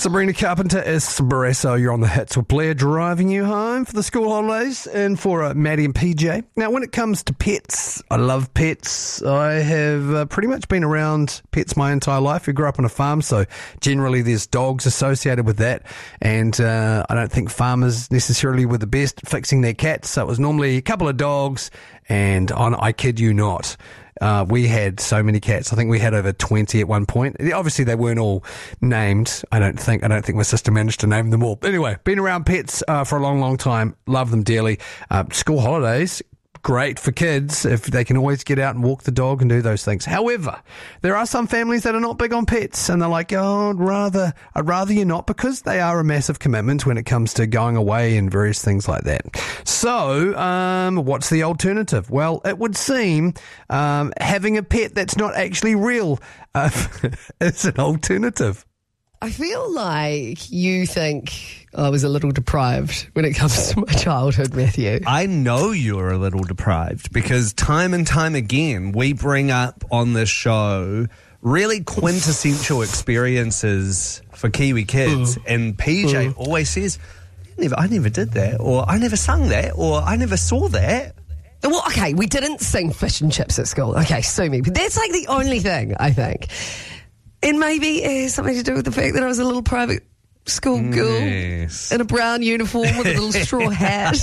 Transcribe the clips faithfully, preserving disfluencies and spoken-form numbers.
Sabrina Carpenter Espresso. You're on the hits with Blair, driving you home for the school holidays, and for uh, Maddie and P J. Now, when it comes to pets, I love pets. I have uh, pretty much been around pets my entire life. We grew up on a farm, so generally there's dogs associated with that, and uh, I don't think farmers necessarily were the best at fixing their cats, so it was normally a couple of dogs, and on, I kid you not, Uh, we had so many cats. I think we had over twenty at one point. Obviously, they weren't all named. I don't think. I don't think my sister managed to name them all. Anyway, been around pets uh, for a long, long time. Love them dearly. Uh, school holidays, great for kids if they can always get out and walk the dog and do those things. However, there are some families that are not big on pets, and they're like, oh, I'd rather, I'd rather you not, because they are a massive commitment when it comes to going away and various things like that. So, um, what's the alternative? Well, it would seem um, having a pet that's not actually real uh, is an alternative. I feel like you think I was a little deprived when it comes to my childhood, Matthew. I know you're a little deprived because time and time again we bring up on this show really quintessential experiences for Kiwi kids, uh, and P J uh. always says, never, I never did that, or I never sung that, or I never saw that. Well, okay, we didn't sing fish and chips at school. Okay, sue me. But that's like the only thing, I think. And maybe it has something to do with the fact that I was a little private school girl yes. in a brown uniform with a little straw hat.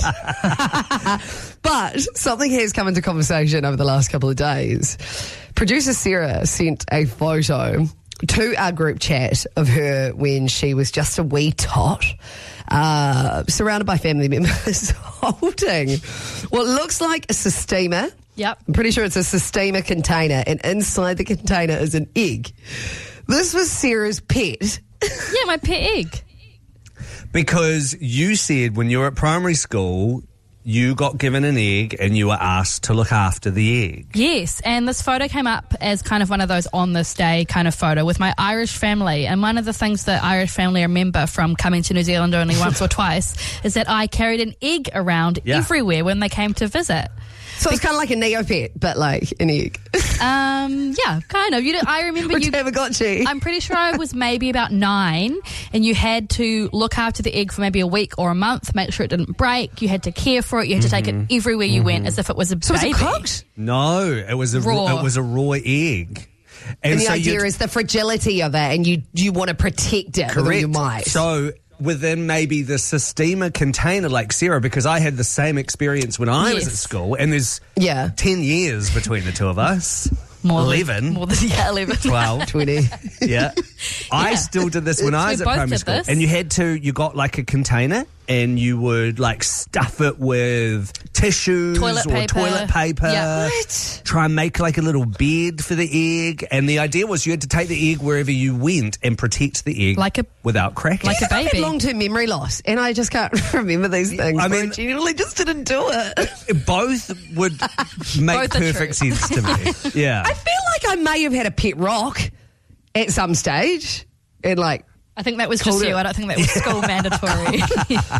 But something has come into conversation over the last couple of days. Producer Sarah sent a photo to our group chat of her when she was just a wee tot, uh, surrounded by family members holding what looks like a Sistema. Yep. I'm pretty sure it's a Sistema container, and inside the container is an egg. This was Sarah's pet. Yeah, my pet egg. Because you said when you were at primary school, you got given an egg and you were asked to look after the egg. Yes, and this photo came up as kind of one of those on this day kind of photo with my Irish family. And one of the things that Irish family remember from coming to New Zealand only once or twice is that I carried an egg around yeah. everywhere when they came to visit. So it's kind of like a Neopet, but like an egg. Um, yeah, kind of. You know, I remember Which you. never got you. I'm pretty sure I was maybe about nine, and you had to look after the egg for maybe a week or a month, make sure it didn't break. You had to care for it. You had mm-hmm. to take it everywhere you mm-hmm. went, as if it was a so baby. Was it cooked? No, it was a raw. raw. It was a raw egg. And, and the so idea is the fragility of it, and you you want to protect it with all your might. So within maybe the Sistema container, like Sarah, because I had the same experience when I yes. was at school, and there's yeah. ten years between the two of us. More eleven. Than, more than, yeah, eleven. twelve. twenty. Yeah. I Yeah. still did this when I was We at both primary did school. this. And you had to, you got like a container and you would like stuff it with tissues Toilet or paper. toilet paper. Yeah. What? Try and make like a little bed for the egg. And the idea was you had to take the egg wherever you went and protect the egg Like a- without cracking. like a I had baby. long-term memory loss, and I just can't remember these things. I I mean- mean, genuinely just didn't do it. Both would make Both are perfect true. sense to me. Yeah. I feel like I may have had a pet rock at some stage, and like I think that was Called just it- you. I don't think that was school mandatory.